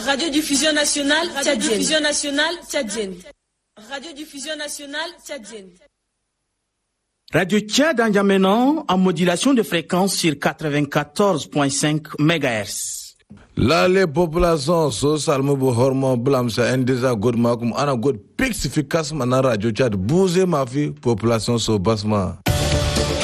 Radiodiffusion nationale tchadienne. Radiodiffusion nationale tchadienne. Radiodiffusion nationale tchadienne. Radio Tchad en N'Djamena en modulation de fréquence sur 94.5 MHz. Là, les populations sociales, me hormon blam ça indésa god makum ana god pixification na radio Tchad bouger ma vie population so basma.